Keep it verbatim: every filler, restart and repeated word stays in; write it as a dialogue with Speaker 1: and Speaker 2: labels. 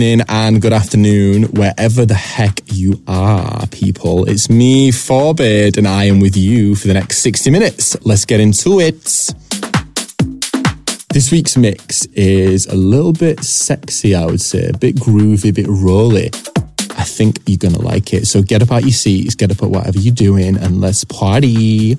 Speaker 1: And good afternoon, wherever the heck you are, people. It's me, Forbid, and I am with you for the next sixty minutes. Let's get into it. This week's mix is a little bit sexy, I would say, a bit groovy, a bit rolly. I think you're going to like it. So get up out your seats, get up at whatever you're doing, and let's party.